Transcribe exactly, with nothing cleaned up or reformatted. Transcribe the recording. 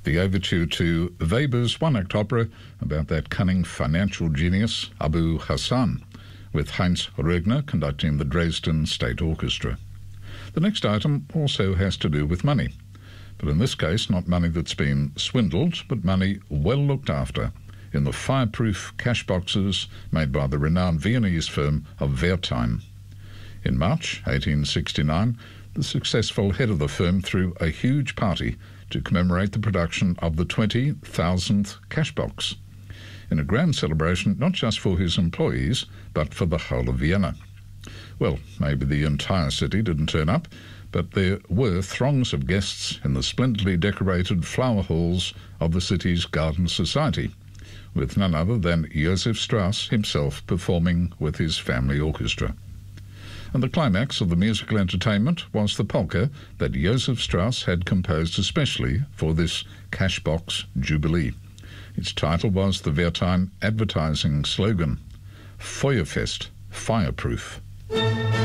the overture to Weber's one-act opera about that cunning financial genius, Abu Hassan, with Heinz Regner conducting the Dresden State Orchestra. The next item also has to do with money, but in this case not money that's been swindled, but money well looked after in the fireproof cash boxes made by the renowned Viennese firm of Wertheim. In March eighteen sixty-nine, the successful head of the firm threw a huge party to commemorate the production of the twenty thousandth cash box, in a grand celebration not just for his employees, but for the whole of Vienna. Well, maybe the entire city didn't turn up, but there were throngs of guests in the splendidly decorated flower halls of the city's Garden Society, with none other than Josef Strauss himself performing with his family orchestra. And the climax of the musical entertainment was the polka that Josef Strauss had composed especially for this Cashbox Jubilee. Its title was the Wertheim advertising slogan, Feuerfest, Fireproof.